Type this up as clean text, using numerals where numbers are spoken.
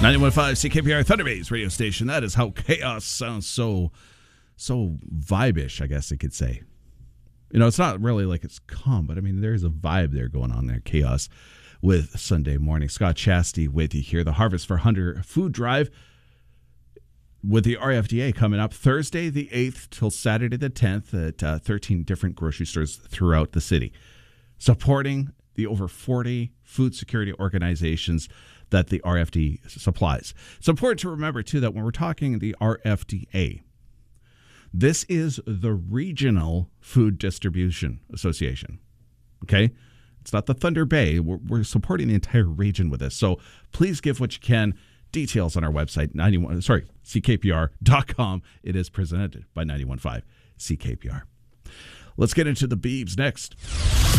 91.5 CKPR Thunder Bay's radio station. That is how chaos sounds so vibe-ish, I guess you could say. You know, it's not really like it's calm, but I mean, there's a vibe there going on there. Chaos with Sunday morning. Scott Chastity with you here. The Harvest for Hunter food drive with the RFDA coming up Thursday the 8th till Saturday the 10th at 13 different grocery stores throughout the city, supporting the over 40 food security organizations that the RFD supplies. It's important to remember, too, that when we're talking the RFDA, this is the Regional Food Distribution Association, okay? It's not the Thunder Bay. We're supporting the entire region with this. So please give what you can. Details on our website, CKPR.com. It is presented by 91.5 CKPR. Let's get into the Beebs next.